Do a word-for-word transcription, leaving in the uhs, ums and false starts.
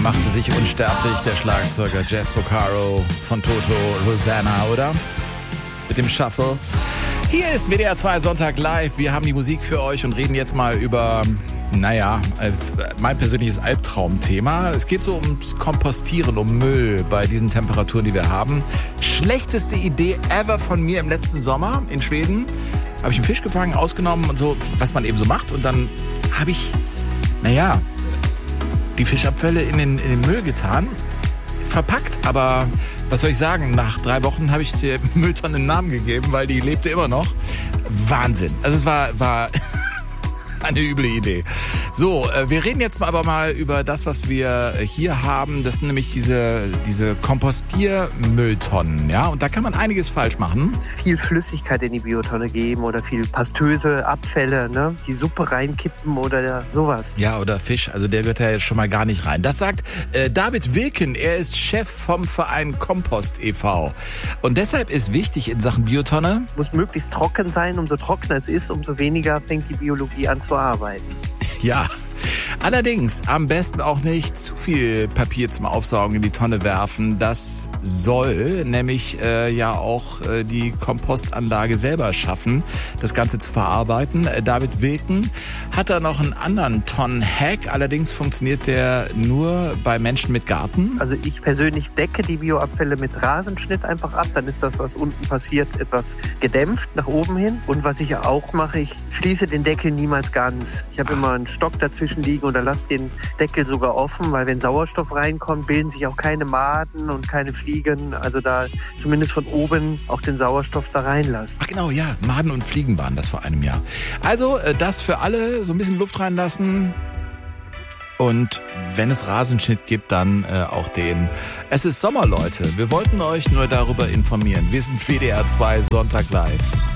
machte sich unsterblich der Schlagzeuger Jeff Porcaro von Toto Rosanna, oder? Mit dem Shuffle. Hier ist W D R zwei Sonntag live. Wir haben die Musik für euch und reden jetzt mal über, naja, mein persönliches Albtraumthema. Es geht so ums Kompostieren, um Müll bei diesen Temperaturen, die wir haben. Schlechteste Idee ever von mir im letzten Sommer in Schweden. Habe ich einen Fisch gefangen, ausgenommen und so, was man eben so macht. Und dann habe ich, naja, die Fischabfälle in den, in den Müll getan. Verpackt, aber was soll ich sagen, nach drei Wochen habe ich der Mülltonne einen Namen gegeben, weil die lebte immer noch. Wahnsinn. Also es war, war eine üble Idee. So, wir reden jetzt aber mal über das, was wir hier haben. Das sind nämlich diese, diese Kompostiermülltonnen, ja. Und da kann man einiges falsch machen. Viel Flüssigkeit in die Biotonne geben oder viel pastöse Abfälle, ne? Die Suppe reinkippen oder sowas. Ja, oder Fisch. Also der wird ja jetzt schon mal gar nicht rein. Das sagt äh, David Wilken. Er ist Chef vom Verein Kompost e V Und deshalb ist wichtig in Sachen Biotonne: muss möglichst trocken sein. Umso trockener es ist, umso weniger fängt die Biologie an zu arbeiten. Ja, allerdings am besten auch nicht zu viel Papier zum Aufsaugen in die Tonne werfen. Das soll nämlich äh, ja auch äh, die Kompostanlage selber schaffen, das Ganze zu verarbeiten. Äh, David Wilken hat da noch einen anderen Tonnen-Hack. Allerdings funktioniert der nur bei Menschen mit Garten. Also ich persönlich decke die Bioabfälle mit Rasenschnitt einfach ab. Dann ist das, was unten passiert, etwas gedämpft nach oben hin. Und was ich auch mache, ich schließe den Deckel niemals ganz. Ich habe immer einen Stock dazwischen liegen oder lasse den Deckel sogar offen, weil wenn Sauerstoff reinkommt, bilden sich auch keine Maden und keine Fliegen. Also da zumindest von oben auch den Sauerstoff da reinlassen. Ach genau, ja, Maden und Fliegen waren das vor einem Jahr. Also das für alle, so ein bisschen Luft reinlassen. Und wenn es Rasenschnitt gibt, dann äh, auch den. Es ist Sommer, Leute. Wir wollten euch nur darüber informieren. Wir sind W D R zwei Sonntag live.